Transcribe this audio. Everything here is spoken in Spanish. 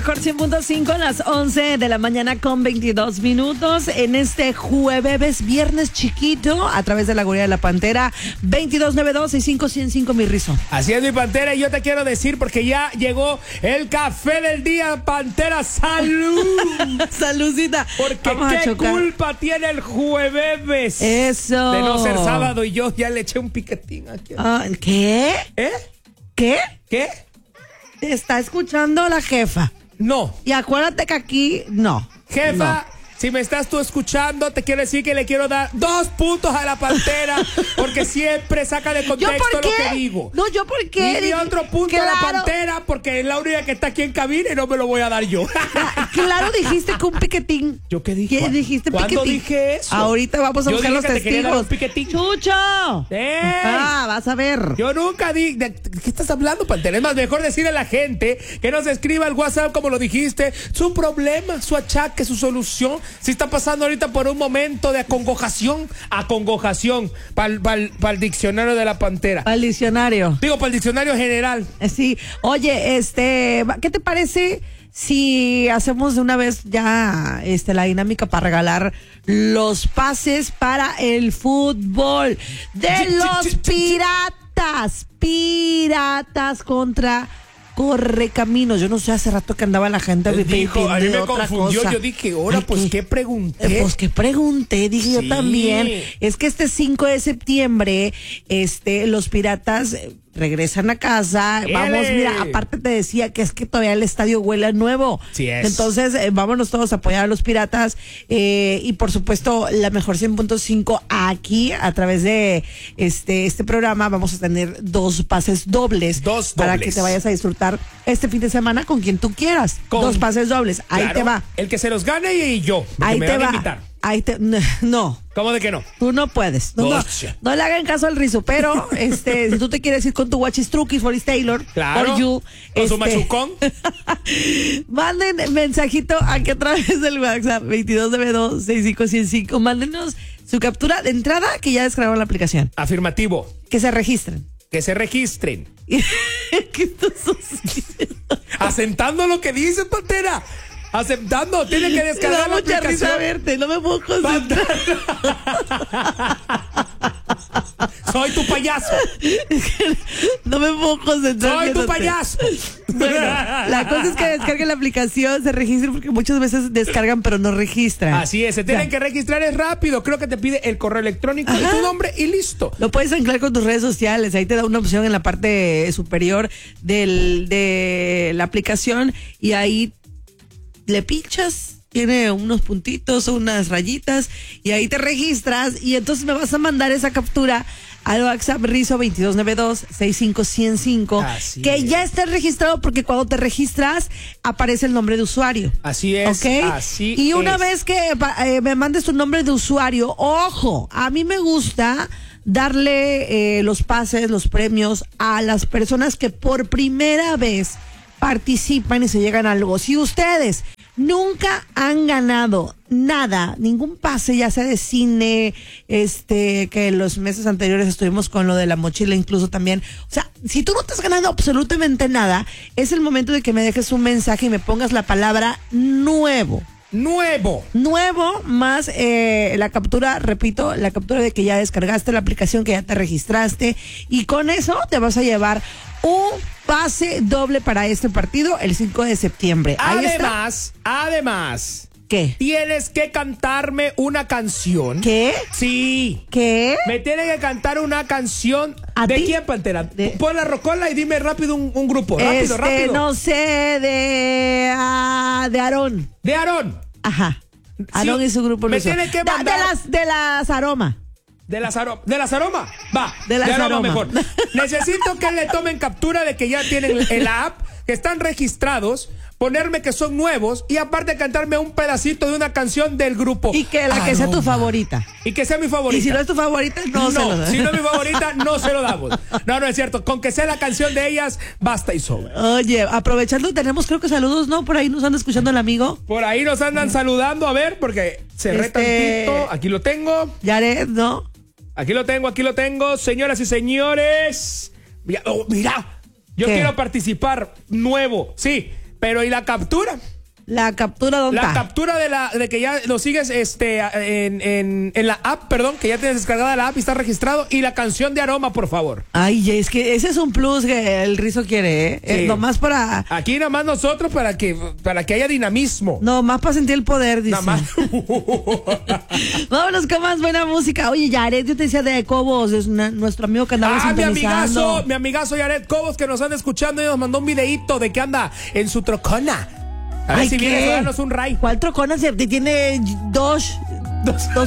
mejor 100.5 a las 11 de la mañana con 22 minutos. En este jueves, viernes chiquito, a través de la Guarida de la Pantera, 2292-65-105, mi Rizo. Así es, mi Pantera, y yo te quiero decir, porque ya llegó el café del día, Pantera, ¡salud! Saludcita. Porque qué culpa tiene el jueves. Eso. De no ser sábado, y yo ya le eché un piquetín aquí. ¿Qué? ¿Qué? ¿Qué? Te está escuchando la jefa. No. Y acuérdate que aquí, no. Jefa, si me estás tú escuchando, te quiero decir que le quiero dar 2 puntos a la Pantera, porque siempre saca de contexto lo que digo. No, ¿yo por qué? Y otro punto a la Pantera, porque es la única que está aquí en cabina y no me lo voy a dar yo. Claro, dijiste que un piquetín. ¿Yo qué dije? ¿Qué dijiste? ¿Cuándo piquetín? dije eso? Ahorita vamos a buscar los te quería dar un testigos. piquetín. ¡Chucho! Vas a ver. Yo nunca dije. ¿De qué estás hablando, Pantera? Es más, mejor decirle a la gente que nos escriba al WhatsApp como lo dijiste, su problema, su achaque, su solución. Si está pasando ahorita por un momento de acongojación para el diccionario de la Pantera. Al diccionario. Digo, para el diccionario general. Sí. Oye, ¿qué te parece si hacemos de una vez ya la dinámica para regalar los pases para el fútbol de los Piratas contra Correcaminos? Yo no sé, hace rato que andaba la gente Dijo, a mí me otra confundió, cosa. yo dije, ahora pues ¿qué pregunté? Pues que pregunté, dije Sí. yo también. Es que este 5 de septiembre, los Piratas regresan a casa. Vamos, mira, aparte te decía que es que todavía el estadio huele nuevo. Sí es. Entonces, vámonos todos a apoyar a los Piratas. Y por supuesto, la mejor 100.5 aquí, a través de este programa, vamos a tener 2 pases dobles. Para que te vayas a disfrutar este fin de semana con quien tú quieras. 2 pases dobles. Ahí te va. El que se los gane y yo. Ahí me te van a va. invitar. No. ¿Cómo de que no? Tú no puedes. No le hagan caso al Rizo, pero si tú te quieres ir con tu Guachistruquis, Boris Taylor, claro, con su machucón, manden mensajito aquí a través del WhatsApp 2292-65-105. Mándenos su captura de entrada que ya descargaron la aplicación. Afirmativo. Que se registren. Que se registren. ¿Qué estás haciendo? Asentando lo que dice, Pantera. Aceptando, tiene que descargar la aplicación. Risa verte, no me puedo concentrar. Soy tu payaso. No me puedo concentrar. Soy tu payaso. Bueno, la cosa es que descarguen la aplicación, se registren, porque muchas veces descargan pero no registran. Así es, se tienen que registrar, es rápido. Creo que te pide el correo electrónico y tu nombre y listo. Lo puedes anclar con tus redes sociales. Ahí te da una opción en la parte superior de la aplicación y ahí le pinchas, tiene unos puntitos o unas rayitas y ahí te registras y entonces me vas a mandar esa captura al WhatsApp Rizo 2292-65-105 que ya esté registrado, porque cuando te registras aparece el nombre de usuario. Así es. ¿Okay? Así y una es. vez que me mandes tu nombre de usuario, ojo, a mí me gusta darle los pases, los premios a las personas que por primera vez participan y se llegan a algo. Si ustedes nunca han ganado nada, ningún pase, ya sea de cine, que los meses anteriores estuvimos con lo de la mochila incluso también. O sea, si tú no te has ganado absolutamente nada, es el momento de que me dejes un mensaje y me pongas la palabra nuevo. Nuevo más la captura, repito, la captura de que ya descargaste la aplicación, que ya te registraste, y con eso te vas a llevar un pase doble para este partido el 5 de septiembre. Además, ¿qué? Tienes que cantarme una canción. ¿Qué? Sí. ¿Qué? Me tiene que cantar una canción. ¿De quién, Pantera? Pon la rocola y dime rápido un grupo. Rápido. No sé, de Aarón. De Aarón. Ajá. Aarón y su grupo. Me tiene que mandar de las Aroma. ¿De las Aroma? Va. De las Aroma mejor. Necesito que le tomen captura de que ya tienen el app, que están registrados, ponerme que son nuevos y aparte cantarme un pedacito de una canción del grupo. Y que que sea tu favorita. Y que sea mi favorita. Y si no es tu favorita, no se lo damos. Si no es mi favorita, no se lo damos. No es cierto. Con que sea la canción de ellas, basta y sobra. Oye, aprovechando, tenemos creo que saludos, ¿no? Por ahí nos anda escuchando el amigo. Por ahí nos andan saludando, a ver, porque cerré tantito. Aquí lo tengo. Yared, ¿no? Aquí lo tengo, señoras y señores. Mira, yo quiero participar nuevo, sí. Pero ¿y la captura? ¿La captura dónde La está? captura de que ya lo sigues en la app, perdón, que ya tienes descargada la app y está registrado. Y la canción de Aroma, por favor. Ay, es que ese es un plus que el Rizo quiere, ¿eh? Sí. Nomás para... Aquí nada más nosotros para que haya dinamismo. Nomás para sentir el poder, dice. Nada más. Vámonos con más buena música. Oye, Yaret, yo te decía de Cobos, es nuestro amigo que andaba sintonizando. Mi amigazo Yaret Cobos, que nos anda escuchando y nos mandó un videíto de que anda en su trocona. A ver si vienes a darnos un ray. ¿Cuál trocona? Tiene dos